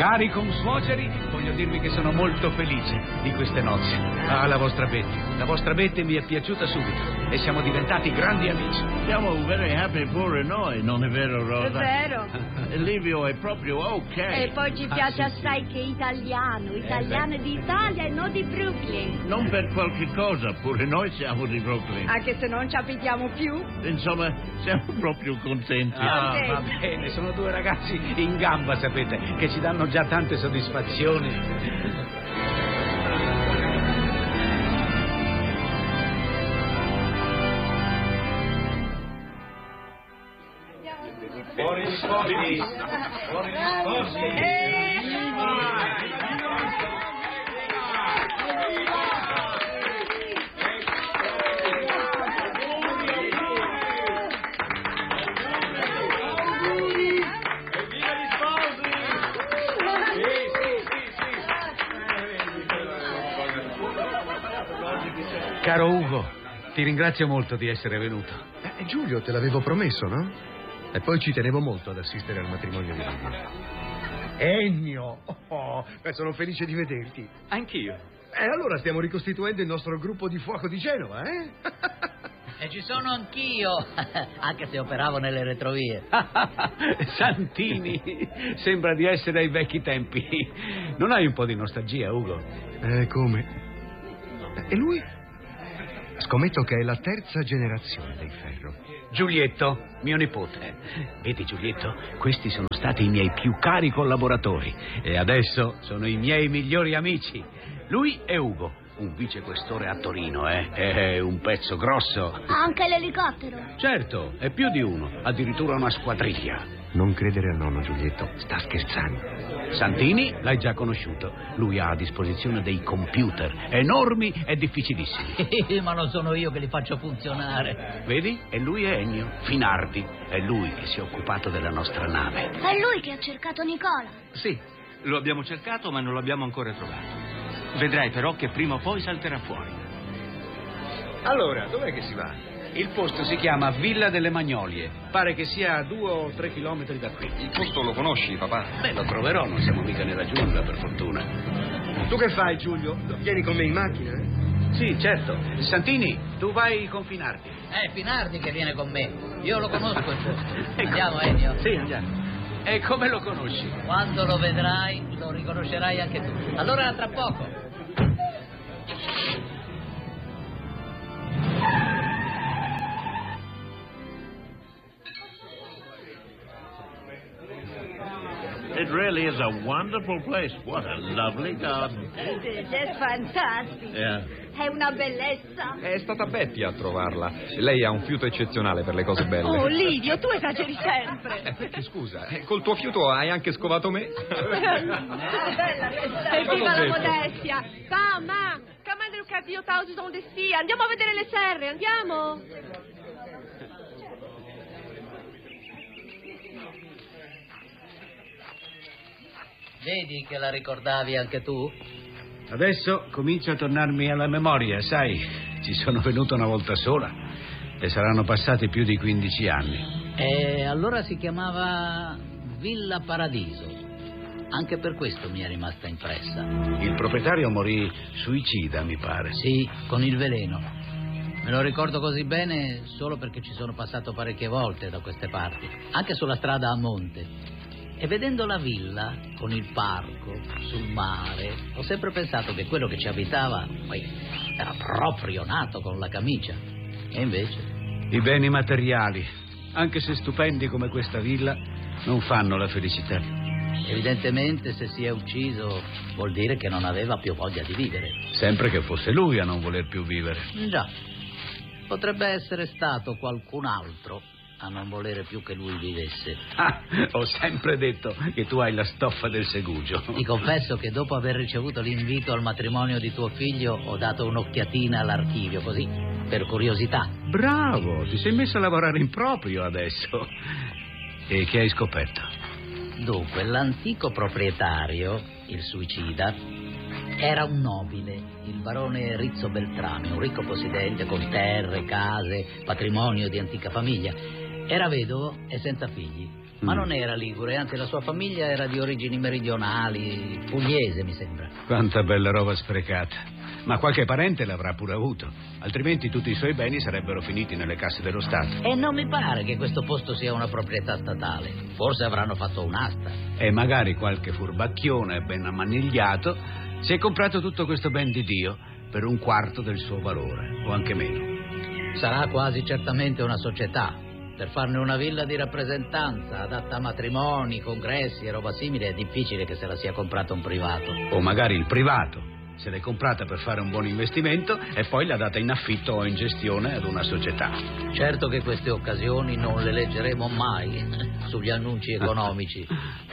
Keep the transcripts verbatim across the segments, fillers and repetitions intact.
Cari consuoceri, voglio dirvi che sono molto felice di queste nozze. Ah, la vostra Betty, la vostra Betty mi è piaciuta subito e siamo diventati grandi amici. Siamo very happy pure noi, non è vero, Rosa? È vero. Livio è proprio ok. E poi ci piace Ah, sì, assai sì. che è italiano, italiano di Italia e non di Brooklyn. Non per qualche cosa, pure noi siamo di Brooklyn. Anche se non ci abitiamo più. Insomma, siamo proprio contenti. Ah, va bene, sono due ragazzi in gamba, sapete, che ci danno già tante soddisfazioni. Fuori gli sposi! Fuori gli sposi! Caro Ugo, ti ringrazio molto di essere venuto. Eh, Giulio, te l'avevo promesso, no? E poi ci tenevo molto ad assistere al matrimonio di Livio. Ennio! Oh, beh, sono felice di vederti. Anch'io. E allora stiamo ricostituendo il nostro gruppo di fuoco di Genova, eh? E ci sono anch'io, anche se operavo nelle retrovie. Santini, sembra di essere ai vecchi tempi. Non hai un po' di nostalgia, Ugo? Eh, come? E lui? Scommetto che è la terza generazione dei Ferro. Giulietto, mio nipote. Vedi, Giulietto, questi sono stati i miei più cari collaboratori e adesso sono i miei migliori amici. Lui è Ugo, un vicequestore a Torino, eh? È un pezzo grosso. Anche l'elicottero. Certo, è più di uno, addirittura una squadriglia. Non credere al nonno, Giulietto, sta scherzando. Santini l'hai già conosciuto. Lui ha a disposizione dei computer enormi e difficilissimi. Ma non sono io che li faccio funzionare. Vedi? E lui è Ennio Finardi. È lui che si è occupato della nostra nave. È lui che ha cercato Nicola. Sì, lo abbiamo cercato ma non l'abbiamo ancora trovato. Vedrai però che prima o poi salterà fuori. Allora, dov'è che si va? Il posto si chiama Villa delle Magnolie. Pare che sia a due o tre chilometri da qui. Il posto lo conosci, papà? Beh, lo troverò, non siamo mica nella giungla, per fortuna. Tu che fai, Giulio? Vieni con me in macchina, eh? Sì, certo. Santini, tu vai con Finardi. È Finardi che viene con me. Io lo conosco il posto. Andiamo, Ennio. Sì, andiamo. E come lo conosci? Quando lo vedrai, lo riconoscerai anche tu. Allora, tra poco. It really is a wonderful place. What a lovely garden. È fantastico. Yeah. È una bellezza. È stata Betty a trovarla. Lei ha un fiuto eccezionale per le cose belle. Oh, Livio, tu esageri sempre. Eh, perché scusa, eh, col tuo fiuto hai anche scovato me? Evviva la modestia. Mamma, come del cattivo tausi donde sia. Andiamo a vedere le serre, andiamo. Vedi che la ricordavi anche tu? Adesso comincia a tornarmi alla memoria, sai. Ci sono venuto una volta sola e saranno passati più di quindici anni. E allora si chiamava Villa Paradiso. Anche per questo mi è rimasta impressa. Il proprietario morì suicida, mi pare. Sì, con il veleno. Me lo ricordo così bene solo perché ci sono passato parecchie volte da queste parti, anche sulla strada a monte. E vedendo la villa, con il parco, sul mare, ho sempre pensato che quello che ci abitava poi era proprio nato con la camicia. E invece? I beni materiali, anche se stupendi come questa villa, non fanno la felicità. Evidentemente se si è ucciso vuol dire che non aveva più voglia di vivere. Sempre che fosse lui a non voler più vivere. Già, potrebbe essere stato qualcun altro a non volere più che lui vivesse. Ah, ho sempre detto che tu hai la stoffa del segugio. Ti confesso che dopo aver ricevuto l'invito al matrimonio di tuo figlio ho dato un'occhiatina all'archivio, così, per curiosità. Bravo, ti sei messo a lavorare in proprio adesso. E che hai scoperto? Dunque, l'antico proprietario, il suicida, era un nobile, il barone Rizzo Beltrami, un ricco possidente con terre, case, patrimonio di antica famiglia. Era vedovo e senza figli, ma Mm. non era ligure, anzi la sua famiglia era di origini meridionali, pugliese mi sembra. Quanta bella roba sprecata. Ma qualche parente l'avrà pure avuto, altrimenti tutti i suoi beni sarebbero finiti nelle casse dello Stato. E non mi pare che questo posto sia una proprietà statale, forse avranno fatto un'asta. E magari qualche furbacchione ben ammanigliato si è comprato tutto questo ben di Dio per un quarto del suo valore, o anche meno. Sarà quasi certamente una società. Per farne una villa di rappresentanza, adatta a matrimoni, congressi e roba simile, è difficile che se la sia comprata un privato. O magari il privato se l'è comprata per fare un buon investimento e poi l'ha data in affitto o in gestione ad una società. Certo che queste occasioni non le leggeremo mai sugli annunci economici.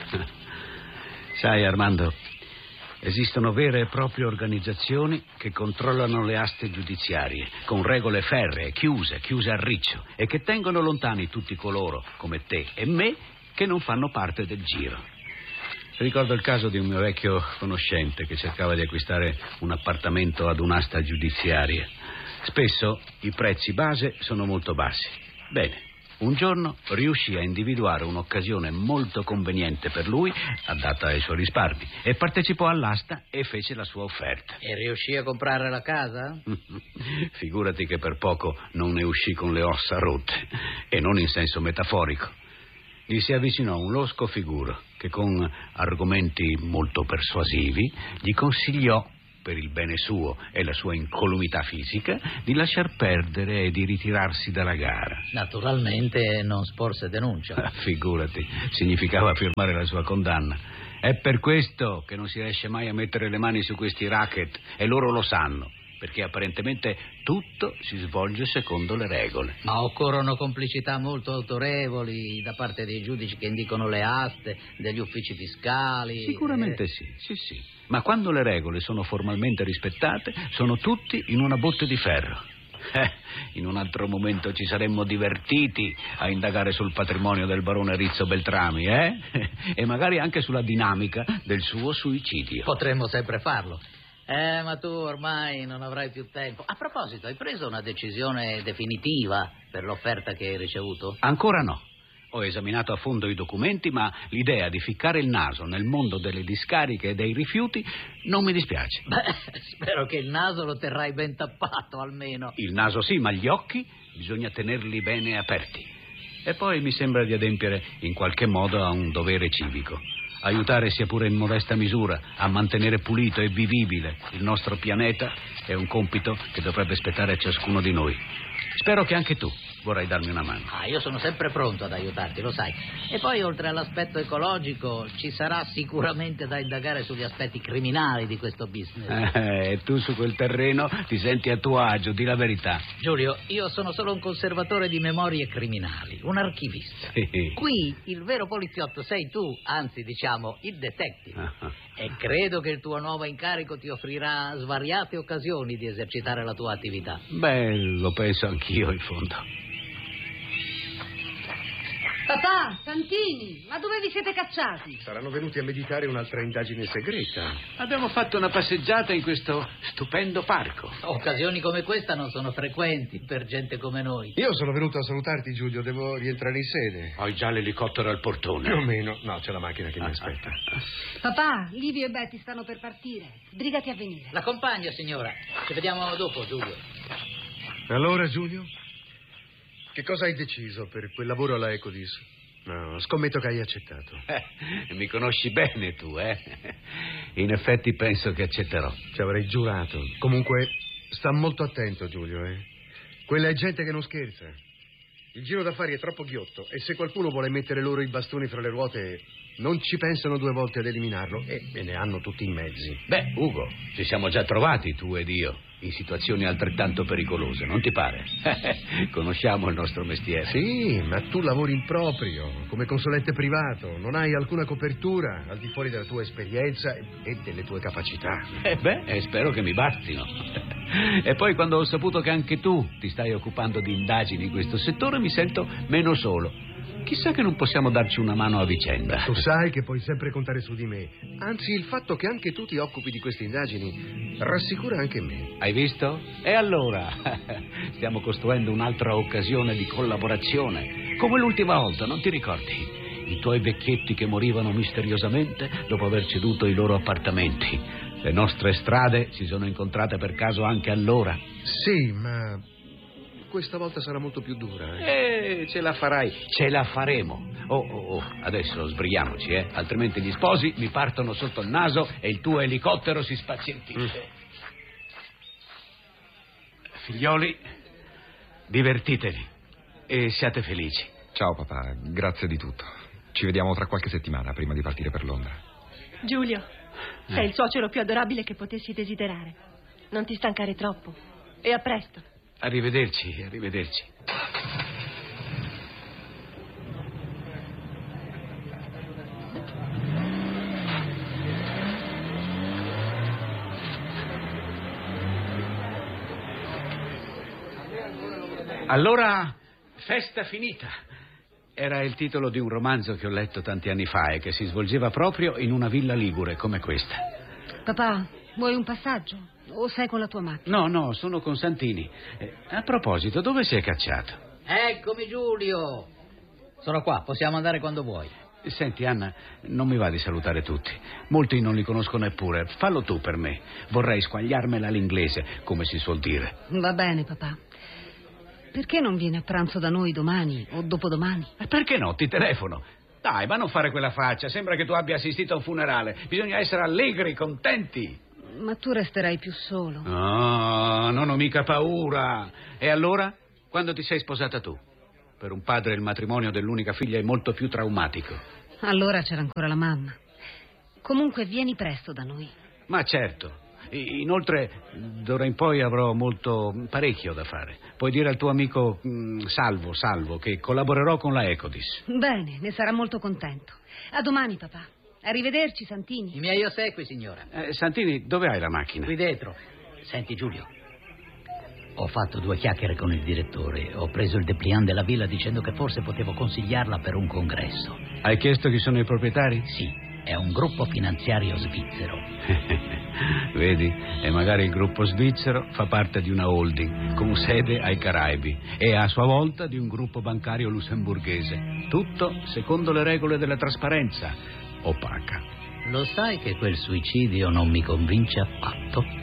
Sai, Armando, esistono vere e proprie organizzazioni che controllano le aste giudiziarie con regole ferree, chiuse, chiuse a riccio, e che tengono lontani tutti coloro, come te e me, che non fanno parte del giro. Ricordo il caso di un mio vecchio conoscente che cercava di acquistare un appartamento ad un'asta giudiziaria. Spesso i prezzi base sono molto bassi. Bene, un giorno riuscì a individuare un'occasione molto conveniente per lui, adatta ai suoi risparmi, e partecipò all'asta e fece la sua offerta. E riuscì a comprare la casa? Figurati che per poco non ne uscì con le ossa rotte, e non in senso metaforico. Gli si avvicinò un losco figuro che con argomenti molto persuasivi gli consigliò, per il bene suo e la sua incolumità fisica, di lasciar perdere e di ritirarsi dalla gara. Naturalmente non sporse denuncia. Figurati, significava firmare la sua condanna. È per questo che non si riesce mai a mettere le mani su questi racket, e loro lo sanno, perché apparentemente tutto si svolge secondo le regole. Ma occorrono complicità molto autorevoli da parte dei giudici che indicano le aste, degli uffici fiscali. Sicuramente eh... sì, sì, sì. Ma quando le regole sono formalmente rispettate, sono tutti in una botte di ferro. Eh, in un altro momento ci saremmo divertiti a indagare sul patrimonio del barone Rizzo Beltrami, eh? E magari anche sulla dinamica del suo suicidio. Potremmo sempre farlo. Eh, ma tu ormai non avrai più tempo. A proposito, hai preso una decisione definitiva per l'offerta che hai ricevuto? Ancora no. Ho esaminato a fondo i documenti, ma l'idea di ficcare il naso nel mondo delle discariche e dei rifiuti non mi dispiace. Beh, spero che il naso lo terrai ben tappato, almeno. Il naso sì, ma gli occhi bisogna tenerli bene aperti. E poi mi sembra di adempiere in qualche modo a un dovere civico. Aiutare, sia pure in modesta misura, a mantenere pulito e vivibile il nostro pianeta è un compito che dovrebbe spettare a ciascuno di noi. Spero che anche tu vorrai darmi una mano. Ah, io sono sempre pronto ad aiutarti, lo sai. E poi, oltre all'aspetto ecologico, ci sarà sicuramente da indagare sugli aspetti criminali di questo business. Eh, e tu su quel terreno ti senti a tuo agio, di la verità. Giulio, io sono solo un conservatore di memorie criminali, un archivista. Sì. Qui il vero poliziotto sei tu, anzi diciamo il detective. Ah. E credo che il tuo nuovo incarico ti offrirà svariate occasioni di esercitare la tua attività. Beh, lo penso anch'io in fondo. Papà, Santini, ma dove vi siete cacciati? Saranno venuti a meditare un'altra indagine segreta. Abbiamo fatto una passeggiata in questo stupendo parco. Occasioni come questa non sono frequenti per gente come noi. Io sono venuto a salutarti, Giulio. Devo rientrare in sede. Ho già l'elicottero al portone. Più o meno. No, c'è la macchina che mi aspetta. Papà, Livio e Betty stanno per partire. Sbrigati a venire. L'accompagno, signora. Ci vediamo dopo, Giulio. Allora, Giulio? Che cosa hai deciso per quel lavoro alla Ecodis? No, scommetto che hai accettato. Eh, mi conosci bene tu, eh? In effetti penso che accetterò. Ci avrei giurato. Comunque, sta molto attento, Giulio, eh? Quella è gente che non scherza. Il giro d'affari è troppo ghiotto e se qualcuno vuole mettere loro i bastoni fra le ruote, non ci pensano due volte ad eliminarlo e, e ne hanno tutti i mezzi. Beh, Ugo, ci siamo già trovati tu ed io in situazioni altrettanto pericolose, non ti pare? Conosciamo il nostro mestiere. Sì, ma tu lavori in proprio, come consulente privato, non hai alcuna copertura al di fuori della tua esperienza e delle tue capacità. Eh beh, e spero che mi bastino. E poi quando ho saputo che anche tu ti stai occupando di indagini in questo settore mi sento meno solo. Chissà che non possiamo darci una mano a vicenda. Tu sai che puoi sempre contare su di me. Anzi, il fatto che anche tu ti occupi di queste indagini rassicura anche me. Hai visto? E allora? Stiamo costruendo un'altra occasione di collaborazione. Come l'ultima volta, non ti ricordi? I tuoi vecchietti che morivano misteriosamente dopo aver ceduto i loro appartamenti. Le nostre strade si sono incontrate per caso anche allora. Sì, ma questa volta sarà molto più dura. Eh, Eh, ce la farai, ce la faremo. Oh, oh, oh, adesso sbrighiamoci, eh, altrimenti gli sposi mi partono sotto il naso e il tuo elicottero si spazientisce. Figlioli, divertitevi e siate felici. Ciao papà, grazie di tutto. Ci vediamo tra qualche settimana prima di partire per Londra. Giulio, sei il suocero più adorabile che potessi desiderare. Non ti stancare troppo. E a presto. Arrivederci, arrivederci. Allora, festa finita. Era il titolo di un romanzo che ho letto tanti anni fa e che si svolgeva proprio in una villa ligure come questa. Papà, vuoi un passaggio? O sei con la tua macchina? No, no, sono con Santini. Eh, a proposito, dove sei cacciato? Eccomi, Giulio. Sono qua, possiamo andare quando vuoi. Senti, Anna, non mi va di salutare tutti. Molti non li conosco neppure. Fallo tu per me. Vorrei squagliarmela all'inglese, come si suol dire. Va bene, papà. Perché non vieni a pranzo da noi domani o dopodomani? E perché no? Ti telefono. Dai, ma non fare quella faccia. Sembra che tu abbia assistito a un funerale. Bisogna essere allegri, contenti. Ma tu resterai più solo. No, non ho mica paura. E allora? Quando ti sei sposata tu? Per un padre il matrimonio dell'unica figlia è molto più traumatico. Allora c'era ancora la mamma. Comunque vieni presto da noi. Ma certo. Inoltre, d'ora in poi avrò molto, parecchio da fare. Puoi dire al tuo amico mh, Salvo, Salvo, che collaborerò con la Ecodis. Bene, ne sarà molto contento. A domani, papà. Arrivederci, Santini. I miei ossequi, signora. Eh, Santini, dove hai la macchina? Qui dentro. Senti, Giulio. Ho fatto due chiacchiere con il direttore. Ho preso il dépliant della villa dicendo che forse potevo consigliarla per un congresso. Hai chiesto chi sono i proprietari? Sì. È un gruppo finanziario svizzero. Vedi? E magari il gruppo svizzero fa parte di una holding con sede ai Caraibi e a sua volta di un gruppo bancario lussemburghese. Tutto secondo le regole della trasparenza opaca. Lo sai che quel suicidio non mi convince affatto?